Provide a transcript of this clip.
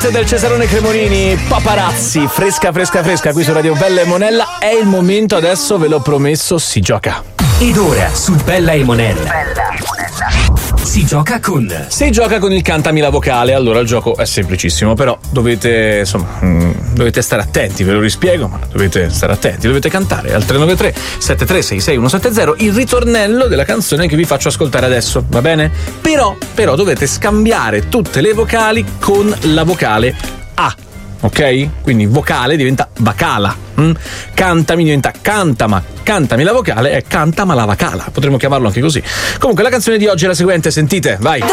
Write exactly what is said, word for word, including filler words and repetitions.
Beyoncé del Cesarone Cremonini, Paparazzi, fresca fresca fresca qui su Radio Bella e Monella. È il momento, adesso ve l'ho promesso, si gioca. Ed ora su Bella e Monella Bella e Monella si gioca con Si gioca con il cantami la vocale. Allora il gioco è semplicissimo, però dovete insomma mh, dovete stare attenti, ve lo rispiego, ma dovete stare attenti, dovete cantare al tre nove tre sette tre sei sei uno sette zero il ritornello della canzone che vi faccio ascoltare adesso, va bene? Però però dovete scambiare tutte le vocali con la vocale A. Ok? Quindi vocale diventa bacala. Mm? Cantami diventa cantama. Cantami la vocale è cantama la vocala. Potremmo chiamarlo anche così. Comunque la canzone di oggi è la seguente, sentite, vai.